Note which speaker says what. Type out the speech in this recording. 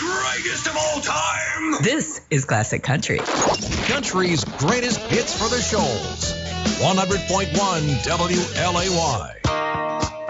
Speaker 1: greatest of all time.
Speaker 2: This is Classic Country.
Speaker 3: Country's greatest hits for the Shoals. 100.1 WLAY.